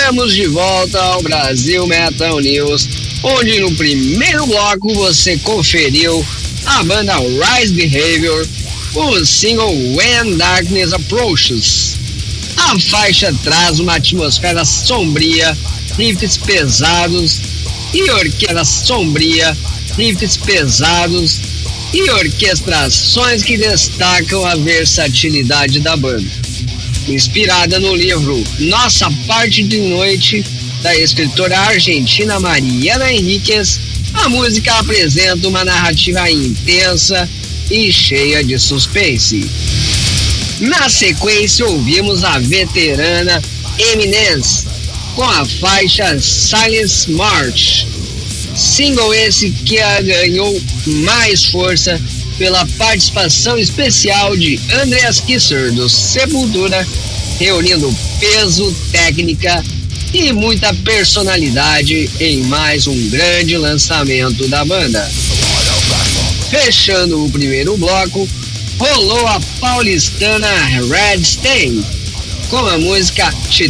Estamos de volta ao Brasil Metal News, onde no primeiro bloco você conferiu a banda Rise Behavior, o single When Darkness Approaches. A faixa traz uma atmosfera sombria, riffs pesados e orquestrações que destacam a versatilidade da banda. Inspirada no livro Nossa Parte de Noite, da escritora argentina Mariana Enríquez, a música apresenta uma narrativa intensa e cheia de suspense. Na sequência, ouvimos a veterana Eminence com a faixa Silence March, single esse que ganhou mais força pela participação especial de Andreas Kisser do Sepultura, reunindo peso, técnica e muita personalidade em mais um grande lançamento da banda. Fechando o primeiro bloco, rolou a paulistana Red Stain com a música